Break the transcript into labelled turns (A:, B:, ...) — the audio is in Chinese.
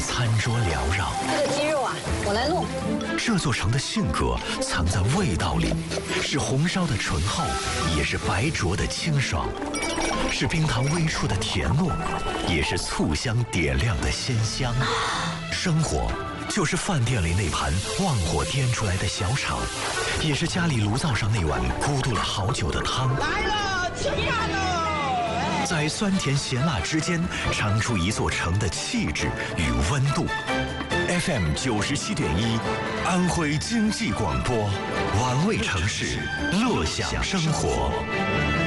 A: 餐桌缭绕。
B: 这个鸡肉啊，我来弄。
A: 这座城的性格藏在味道里，是红烧的醇厚，也是白灼的清爽，是冰糖微触的甜糯，也是醋香点亮的鲜香。生活就是饭店里那盘旺火颠出来的小炒，也是家里炉灶上那碗咕嘟了好久的汤。
C: 来了，吃饭喽！
A: 在酸甜咸辣之间，尝出一座城的气质与温度。FM 97.1，安徽经济广播，玩味城市，乐享生活。